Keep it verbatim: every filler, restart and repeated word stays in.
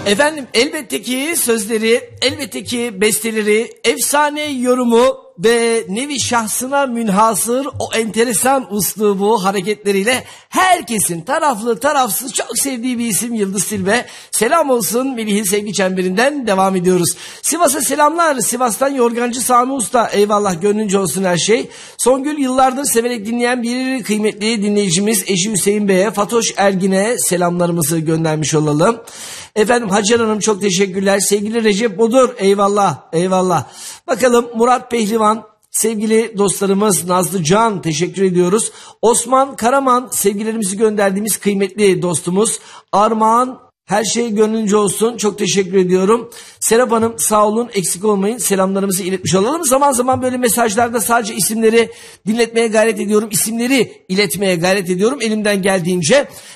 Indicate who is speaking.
Speaker 1: Efendim elbette ki sözleri, elbette ki besteleri, efsane yorumu ve nevi şahsına münhasır o enteresan uslubu hareketleriyle herkesin taraflı tarafsız çok sevdiği bir isim Yıldız Tilbe. Selam olsun Melih'in sevgi çemberinden devam ediyoruz. Sivas'a selamlar. Sivas'tan Yorgancı Sami Usta. Eyvallah, gönlünce olsun her şey. Songül yıllardır severek dinleyen bir kıymetli dinleyicimiz eşi Hüseyin Bey'e, Fatoş Ergin'e selamlarımızı göndermiş olalım. Efendim Hacer Hanım çok teşekkürler. Sevgili Recep Bodur, eyvallah eyvallah. Bakalım Murat Pehlivan, sevgili dostlarımız Nazlı Can, teşekkür ediyoruz. Osman Karaman, sevgilerimizi gönderdiğimiz kıymetli dostumuz. Armağan, her şey gönlünce olsun, çok teşekkür ediyorum. Serap Hanım sağ olun, eksik olmayın, selamlarımızı iletmiş olalım. Zaman zaman böyle mesajlarda sadece isimleri dinletmeye gayret ediyorum. İsimleri iletmeye gayret ediyorum elimden geldiğince.